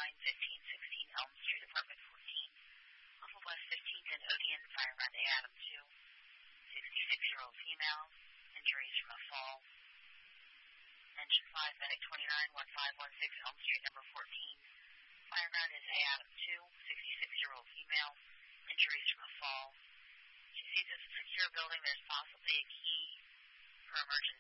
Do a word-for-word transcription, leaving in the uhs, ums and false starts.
twenty-nine, fifteen sixteen Elm Street, Apartment fourteen, off of West fifteenth and Odeon, fire around A. Adam two, sixty-six-year-old female, injuries from a fall. Engine five, Medic twenty-nine, fifteen sixteen Elm Street, number fourteen, fire ground is A. Adam two, sixty-six-year-old female, injuries from a fall. She sees a secure building. There's possibly a key for emergency.